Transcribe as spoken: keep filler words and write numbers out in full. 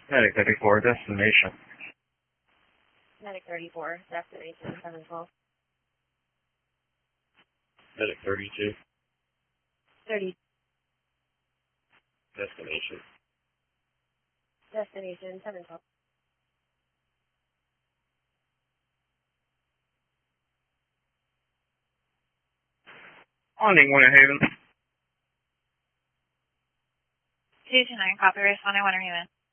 Medic thirty-four, destination. Medic thirty-four, destination seven twelve. Medic thirty-two, thirty, destination. destination seven twelve. Landing Winter Haven. two two nine, copy, responding Winter Haven.